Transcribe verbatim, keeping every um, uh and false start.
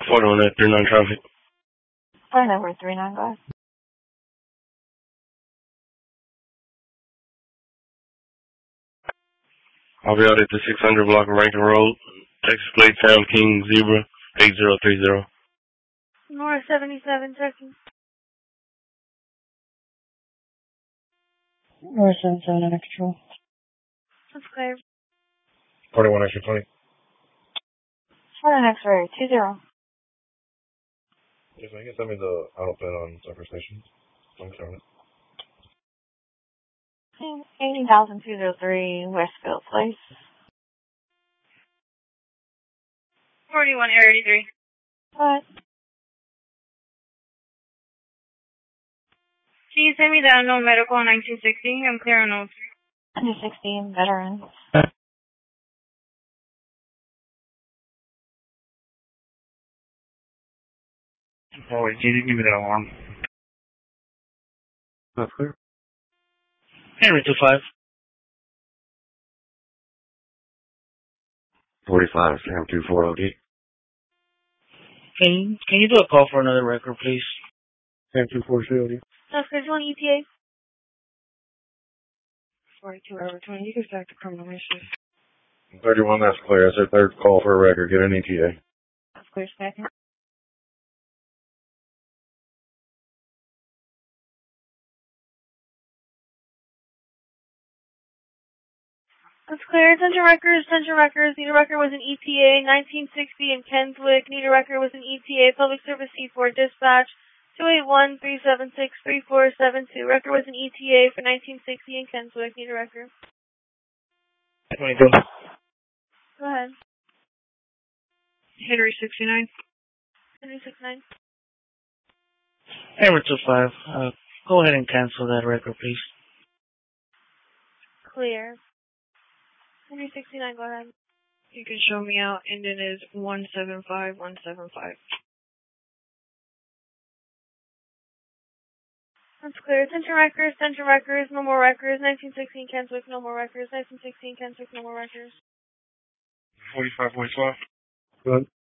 forty-one at thirty-nine traffic. Phone number three nine, go ahead. I'll be out at the six hundred block of Rankin Road, Texas Plate Town King Zebra eight zero three zero. North seventy-seven, checking. North seventy-seven, under control. That's clear. forty-one extra twenty. forty-one X-ray, two zero. Yes, man, you can send me the auto plan on Cypher Station. I'm counting it. eighty thousand two hundred three Westfield Place. forty-one Area eighty-three. What? Can you send me the unknown medical on nineteen sixty? I'm clear on those. Under sixteen, veterans. Oh, wait, can you give me that alarm? That's clear. Henry two five. forty-five, Sam two four O D. Can, can you do a call for another record, please? Sam two four O D. That's good. You want E T A? forty-two over twenty. You can start the criminal issues. thirty-one, that's clear. That's our third call for a record. Get an E T A. That's clear, second. That's clear. Central Records, Central Records. Need a record was an E T A. nineteen sixty in Kenswick. Need a record was an E T A. Public Service C four Dispatch. two eight one, three seven six, three four seven two. Record was an E T A for nineteen sixty in Kenswick. Need a record. twenty-two. Go ahead. Henry sixty-nine. Henry sixty-nine. Henry two five. Uh, go ahead and cancel that record, please. Clear. Henry sixty-nine, go ahead. You can show me out, and it is one seven five one seven five. That's clear. Central Records, Central Records, no more records. nineteen sixteen Kenswick, no more records. nineteen sixteen Kenswick, no more records. forty-five forty-five. Good.